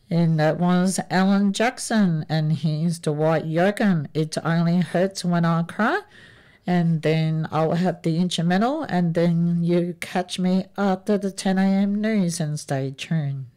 And that was Alan Jackson, and he's Dwight Yoakam. It only hurts when I cry. And then I'll have the instrumental, and then you catch me after the 10 a.m. news and stay tuned.